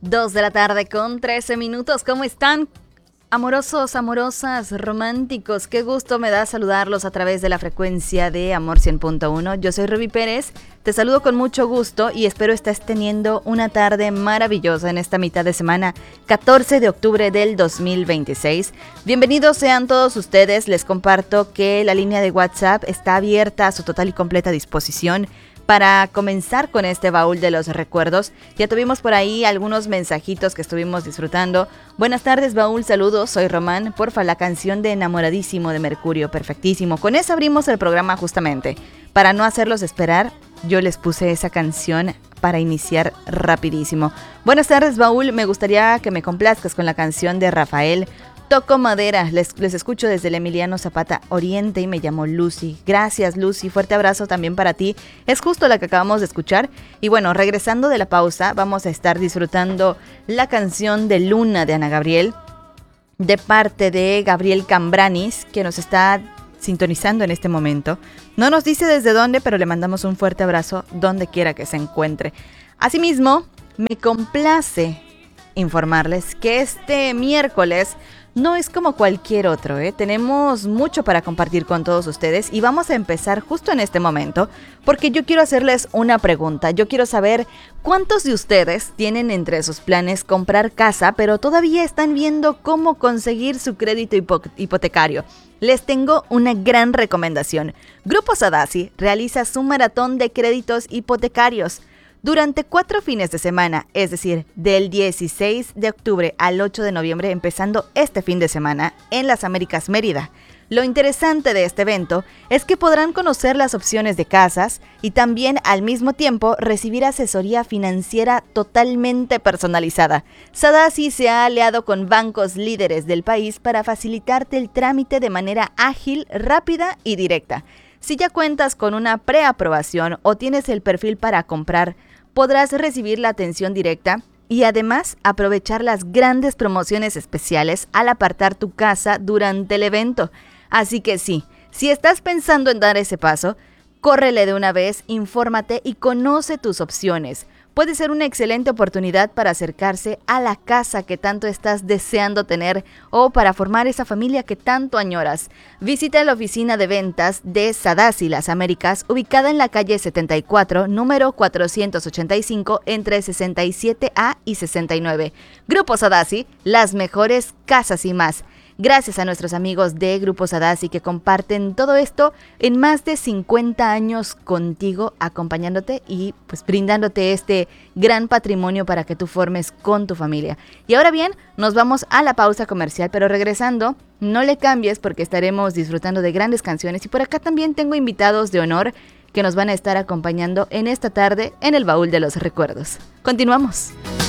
2 de la tarde con 13 minutos. ¿Cómo están? Amorosos, amorosas, románticos, qué gusto me da saludarlos a través de la frecuencia de Amor 100.1. Yo soy Ruby Pérez, te saludo con mucho gusto y espero estés teniendo una tarde maravillosa en esta mitad de semana, 14 de octubre del 2026. Bienvenidos sean todos ustedes, les comparto que la línea de WhatsApp está abierta a su total y completa disposición. Para comenzar con este baúl de los recuerdos, ya tuvimos por ahí algunos mensajitos que estuvimos disfrutando. Buenas tardes, baúl, saludos, soy Román. Porfa, la canción de Enamoradísimo de Mercurio, perfectísimo. Con eso abrimos el programa justamente. Para no hacerlos esperar, yo les puse esa canción para iniciar rapidísimo. Buenas tardes, baúl, me gustaría que me complazcas con la canción de Rafael. Toco madera, les escucho desde el Emiliano Zapata Oriente y me llamo Lucy. Gracias, Lucy, fuerte abrazo también para ti. Es justo la que acabamos de escuchar. Y bueno, regresando de la pausa, vamos a estar disfrutando la canción de Luna de Ana Gabriel, de parte de Gabriel Cambranis, que nos está sintonizando en este momento. No nos dice desde dónde, pero le mandamos un fuerte abrazo donde quiera que se encuentre. Asimismo, me complace informarles que este miércoles no es como cualquier otro, Tenemos mucho para compartir con todos ustedes y vamos a empezar justo en este momento porque yo quiero hacerles una pregunta. Yo quiero saber cuántos de ustedes tienen entre sus planes comprar casa, pero todavía están viendo cómo conseguir su crédito hipotecario. Les tengo una gran recomendación. Grupo Sadasi realiza su maratón de créditos hipotecarios. Durante 4 fines de semana, es decir, del 16 de octubre al 8 de noviembre, empezando este fin de semana, en Las Américas, Mérida. Lo interesante de este evento es que podrán conocer las opciones de casas y también al mismo tiempo recibir asesoría financiera totalmente personalizada. Sadasi se ha aliado con bancos líderes del país para facilitarte el trámite de manera ágil, rápida y directa. Si ya cuentas con una preaprobación o tienes el perfil para comprar, podrás recibir la atención directa y además aprovechar las grandes promociones especiales al apartar tu casa durante el evento. Así que sí, si estás pensando en dar ese paso, córrele de una vez, infórmate y conoce tus opciones. Puede ser una excelente oportunidad para acercarse a la casa que tanto estás deseando tener o para formar esa familia que tanto añoras. Visita la oficina de ventas de Sadasi Las Américas, ubicada en la calle 74, número 485, entre 67A y 69. Grupo Sadasi, las mejores casas y más. Gracias a nuestros amigos de Grupo Sadasi que comparten todo esto en más de 50 años contigo, acompañándote y pues brindándote este gran patrimonio para que tú formes con tu familia. Y ahora bien, nos vamos a la pausa comercial, pero regresando, no le cambies porque estaremos disfrutando de grandes canciones y por acá también tengo invitados de honor que nos van a estar acompañando en esta tarde en el Baúl de los Recuerdos. Continuamos.